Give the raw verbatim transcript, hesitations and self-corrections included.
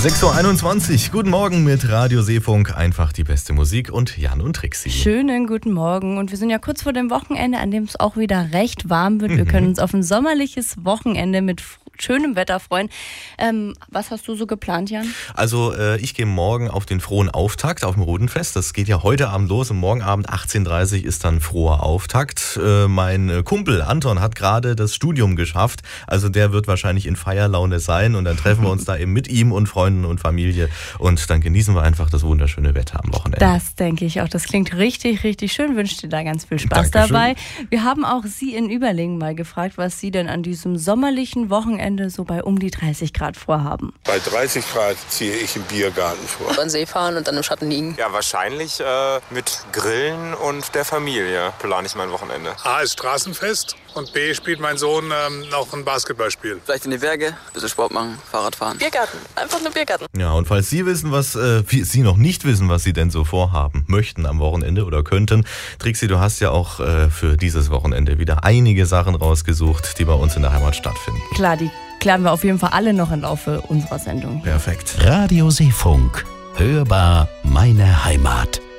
sechs Uhr einundzwanzig, guten Morgen mit Radio Seefunk, einfach die beste Musik und Jan und Trixi. Schönen guten Morgen und wir sind ja kurz vor dem Wochenende, an dem es auch wieder recht warm wird. Wir Mhm. können uns auf ein sommerliches Wochenende mit schönem Wetter freuen. Ähm, was hast du so geplant, Jan? Also äh, ich gehe morgen auf den frohen Auftakt auf dem Rodenfest. Das geht ja heute Abend los und morgen Abend achtzehn Uhr dreißig ist dann froher Auftakt. Äh, mein Kumpel Anton hat gerade das Studium geschafft, also der wird wahrscheinlich in Feierlaune sein und dann treffen wir uns da eben mit ihm und Freunden und Familie und dann genießen wir einfach das wunderschöne Wetter am Wochenende. Das denke ich auch. Das klingt richtig, richtig schön. Wünsche dir da ganz viel Spaß Dankeschön. dabei. Wir haben auch Sie in Überlingen mal gefragt, was Sie denn an diesem sommerlichen Wochenende so bei um die dreißig Grad vorhaben. Bei dreißig Grad ziehe ich im Biergarten vor. An den See fahren und dann im Schatten liegen. Ja, wahrscheinlich äh, mit Grillen und der Familie plane ich mein Wochenende. A ist Straßenfest und B spielt mein Sohn ähm, noch ein Basketballspiel. Vielleicht in die Berge, ein bisschen Sport machen, Fahrrad fahren. Biergarten, einfach nur Biergarten. Ja, und falls Sie wissen, was äh, Sie noch nicht wissen, was Sie denn so vorhaben möchten am Wochenende oder könnten, Trixi, du hast ja auch äh, für dieses Wochenende wieder einige Sachen rausgesucht, die bei uns in der Heimat stattfinden. Klar, die klären wir auf jeden Fall alle noch im Laufe unserer Sendung. Perfekt. Radio Seefunk. Hörbar meine Heimat.